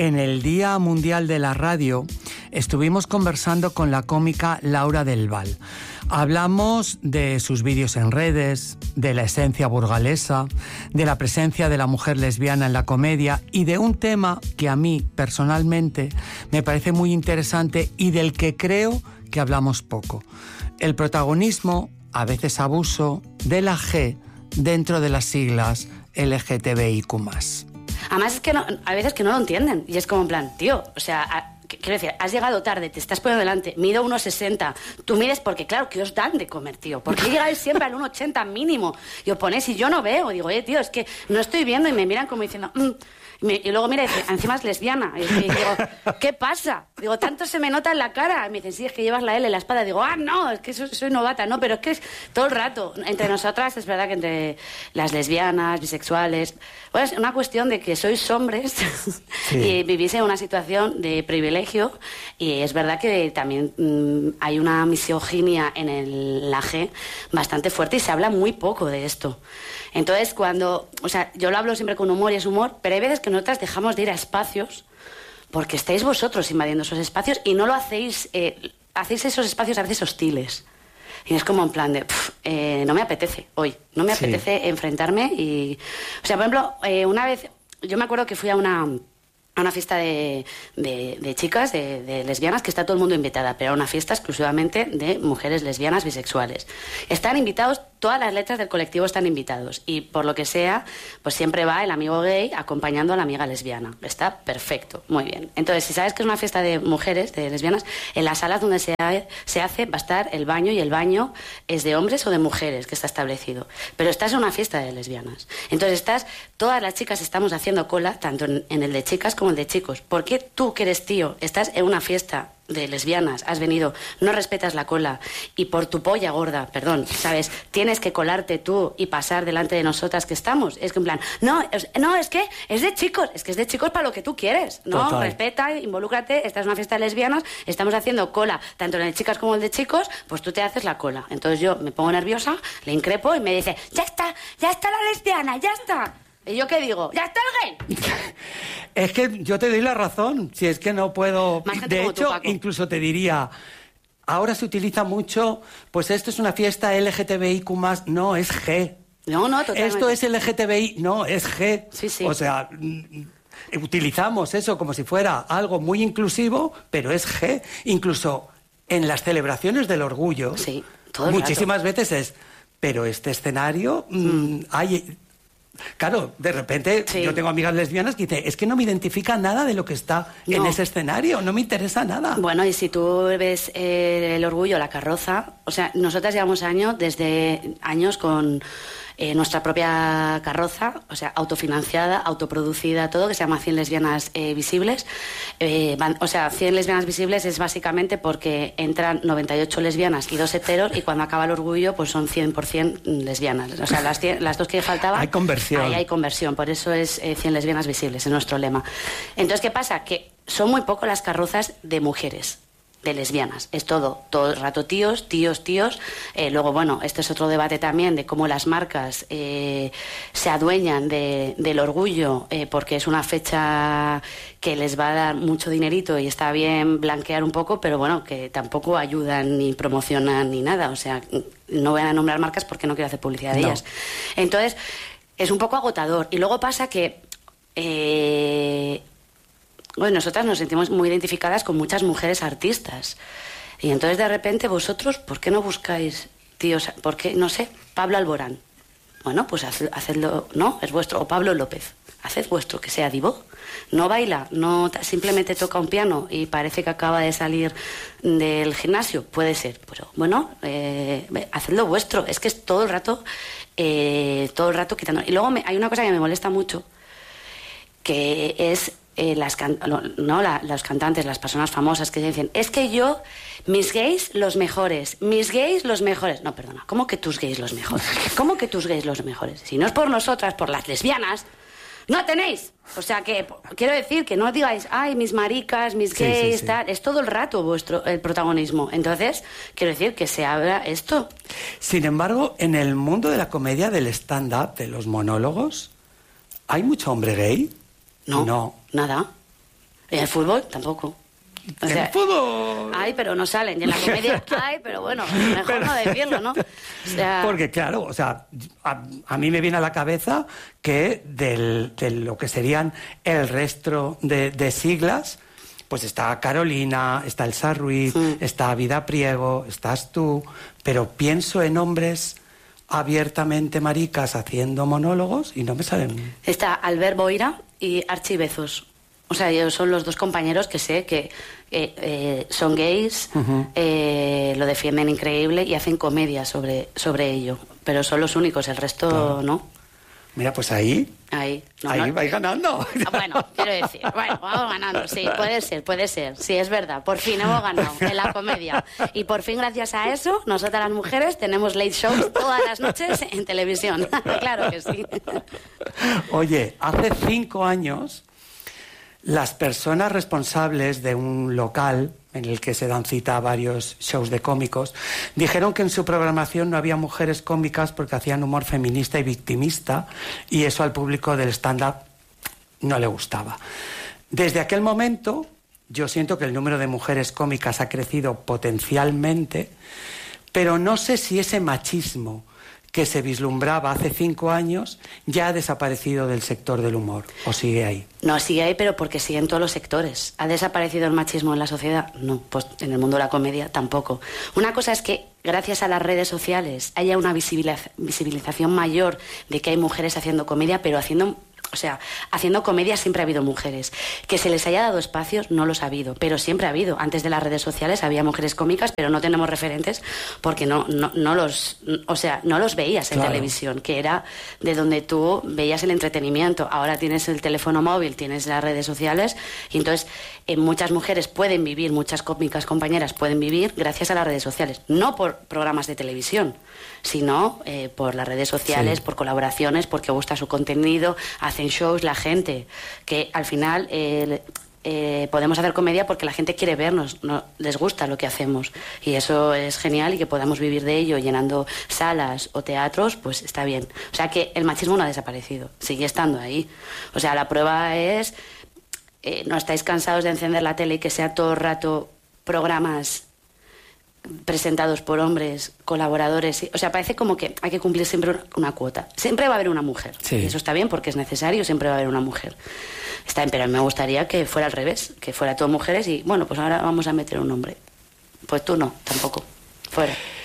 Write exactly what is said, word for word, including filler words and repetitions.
En el Día Mundial de la Radio estuvimos conversando con la cómica Laura del Val. Hablamos de sus vídeos en redes, de la esencia burgalesa, de la presencia de la mujer lesbiana en la comedia y de un tema que a mí personalmente me parece muy interesante y del que creo que hablamos poco. El protagonismo, a veces abuso, de la G dentro de las siglas L G T B I Q más. Además es que no, a veces que no lo entienden y es como en plan, tío, o sea, a, quiero decir, has llegado tarde, te estás poniendo delante, mido uno sesenta, tú mides porque claro, ¿qué os dan de comer, tío? ¿Por qué llegáis siempre al uno ochenta mínimo? Y os ponéis y yo no veo, digo, oye, tío, es que no estoy viendo y me miran como diciendo, mm. y, me, y luego mira y dice, encima es lesbiana, y, y digo, ¿qué pasa? Digo, tanto se me nota en la cara, y me dicen, sí, es que llevas la L en la espalda, digo, ah, no, es que soy, soy novata, no, pero es que es todo el rato, entre nosotras es verdad que entre las lesbianas, bisexuales, pues es una cuestión de que sois hombres sí. y vivís en una situación de privilegio y es verdad que también mmm, hay una misoginia en el, la G bastante fuerte y se habla muy poco de esto. Entonces cuando, o sea, yo lo hablo siempre con humor y es humor, pero hay veces que nosotras dejamos de ir a espacios porque estáis vosotros invadiendo esos espacios y no lo hacéis, eh, hacéis esos espacios a veces hostiles. Y es como en plan de, pff, eh, no me apetece hoy, no me apetece sí. enfrentarme y... O sea, por ejemplo, eh, una vez, yo me acuerdo que fui a una, a una fiesta de, de, de chicas, de, de lesbianas, que está todo el mundo invitada, pero era una fiesta exclusivamente de mujeres lesbianas bisexuales. Están invitados, todas las letras del colectivo están invitados y por lo que sea, pues siempre va el amigo gay acompañando a la amiga lesbiana. Está perfecto, muy bien. Entonces, si sabes que es una fiesta de mujeres, de lesbianas, en las salas donde se, ha, se hace va a estar el baño y el baño es de hombres o de mujeres, que está establecido. Pero estás en una fiesta de lesbianas. Entonces, estás, todas las chicas estamos haciendo cola, tanto en, en el de chicas como el de chicos. ¿Por qué tú, que eres tío, estás en una fiesta de lesbianas, has venido, no respetas la cola y por tu polla gorda, perdón, ¿sabes? Tienes que colarte tú y pasar delante de nosotras que estamos? Es que en plan, no, es, no, es que es de chicos, es que es de chicos para lo que tú quieres, ¿no? Total. Respeta, involúcrate, esta es una fiesta de lesbianas, estamos haciendo cola, tanto en el de chicas como el de chicos, pues tú te haces la cola. Entonces yo me pongo nerviosa, le increpo y me dice, ya está, ya está la lesbiana, ya está. ¿Y yo qué digo? ¡Ya está el gay! Es que yo te doy la razón. Si es que no puedo... De hecho, tú, incluso te diría... Ahora se utiliza mucho... Pues esto es una fiesta L G T B I Q más. No, es G. No, no, totalmente. Esto es L G T B I. No, es G. Sí, sí. O sea... Utilizamos eso como si fuera algo muy inclusivo, pero es G. Incluso en las celebraciones del orgullo... Sí, todo el muchísimas rato. veces es... Pero este escenario... Mmm, hay... Claro, de repente sí. yo tengo amigas lesbianas que dicen, es que no me identifica nada de lo que está no. en ese escenario, no me interesa nada. Bueno, y si tú ves eh, el orgullo, la carroza, o sea, nosotras llevamos años, desde años con eh, nuestra propia carroza, o sea, autofinanciada, autoproducida, todo, que se llama cien lesbianas eh, visibles. Eh, van, o sea, cien lesbianas visibles es básicamente porque entran noventa y ocho lesbianas y dos heteros y cuando acaba el orgullo pues son cien por ciento lesbianas. O sea, las, cien, las dos que faltaban... Hay conversión. Ahí hay conversión, por eso es eh, cien lesbianas visibles, es nuestro lema. Entonces, ¿qué pasa? Que son muy pocos las carrozas de mujeres, de lesbianas. Es todo, todo el rato tíos, tíos, tíos. Eh, luego, bueno, este es otro debate también de cómo las marcas eh, se adueñan de, del orgullo, eh, porque es una fecha que les va a dar mucho dinerito y está bien blanquear un poco, pero bueno, que tampoco ayudan ni promocionan ni nada. O sea, no voy a nombrar marcas porque no quiero hacer publicidad de no. ellas. Entonces, es un poco agotador. Y luego pasa que... Eh, Bueno, nosotras nos sentimos muy identificadas con muchas mujeres artistas. Y entonces, de repente, vosotros, ¿por qué no buscáis tíos? ¿Por qué? No sé, Pablo Alborán. Bueno, pues hacedlo, ¿no? Es vuestro. O Pablo López. Haced vuestro, que sea divo. No baila, no simplemente toca un piano y parece que acaba de salir del gimnasio. Puede ser, pero bueno, eh, hacedlo vuestro. Es que es todo el rato, eh, todo el rato quitando. Y luego me, hay una cosa que me molesta mucho, que es... Eh, las can no la, los cantantes, las personas famosas que dicen, es que yo, mis gays los mejores, mis gays los mejores. No, perdona, ¿cómo que tus gays los mejores? ¿Cómo que tus gays los mejores? Si no es por nosotras, por las lesbianas, no tenéis. O sea que, quiero decir que no digáis, ay, mis maricas, mis gays, sí, sí, sí. tal. Es todo el rato vuestro el protagonismo. Entonces, quiero decir que se abra esto. Sin embargo, en el mundo de la comedia, del stand-up, de los monólogos, ¿hay mucho hombre gay? No, no, nada. En el fútbol tampoco. O sea, el fútbol. Ay, pero no salen. Y en la comedia, ay, pero bueno, mejor pero, no decirlo, ¿no? O sea... Porque claro, o sea, a, a mí me viene a la cabeza que del, de lo que serían el resto de, de siglas, pues está Carolina, está Elsa Ruiz, sí. está Vida Priego, estás tú, pero pienso en hombres abiertamente maricas haciendo monólogos y no me salen. Está Albert Boira y Archie Bezos. O sea, ellos son los dos compañeros que sé que eh, eh, son gays, uh-huh. eh, lo defienden increíble y hacen comedia sobre, sobre ello. Pero son los únicos, el resto claro. no. Mira, pues ahí... Ahí, no, ahí no. vais ganando. Ah, bueno, quiero decir, bueno, vamos ganando, sí, puede ser, puede ser. Sí, es verdad, por fin hemos ganado en la comedia. Y por fin, gracias a eso, nosotras las mujeres tenemos late shows todas las noches en televisión. Claro que sí. Oye, hace cinco años... Las personas responsables de un local en el que se dan cita a varios shows de cómicos dijeron que en su programación no había mujeres cómicas porque hacían humor feminista y victimista y eso al público del stand-up no le gustaba. Desde aquel momento yo siento que el número de mujeres cómicas ha crecido potencialmente, pero no sé si ese machismo que se vislumbraba hace cinco años ya ha desaparecido del sector del humor, ¿o sigue ahí? No, sigue ahí, pero porque sigue en todos los sectores. ¿Ha desaparecido el machismo en la sociedad? No, pues en el mundo de la comedia tampoco. Una cosa es que gracias a las redes sociales haya una visibiliz- visibilización mayor de que hay mujeres haciendo comedia, pero haciendo... O sea, haciendo comedia siempre ha habido mujeres. Que se les haya dado espacios, no los ha habido, pero siempre ha habido. Antes de las redes sociales había mujeres cómicas, pero no tenemos referentes porque no, no, no los, o sea, no los veías en claro. televisión, que era de donde tú veías el entretenimiento. Ahora tienes el teléfono móvil, tienes las redes sociales, y entonces eh, muchas mujeres pueden vivir, muchas cómicas compañeras pueden vivir gracias a las redes sociales. No por programas de televisión, sino eh, por las redes sociales, sí. por colaboraciones, porque gusta su contenido, hacen shows, la gente, que al final eh, eh, podemos hacer comedia porque la gente quiere vernos, no, les gusta lo que hacemos y eso es genial y que podamos vivir de ello llenando salas o teatros, pues está bien. O sea que el machismo no ha desaparecido, sigue estando ahí. O sea, la prueba es, eh, no estáis cansados de encender la tele y que sea todo el rato programas presentados por hombres, colaboradores, o sea, parece como que hay que cumplir siempre una cuota. Siempre va a haber una mujer, sí. y eso está bien porque es necesario, siempre va a haber una mujer. Está bien, pero me gustaría que fuera al revés, que fuera todo mujeres y, bueno, pues ahora vamos a meter un hombre. Pues tú no, tampoco. Fuera.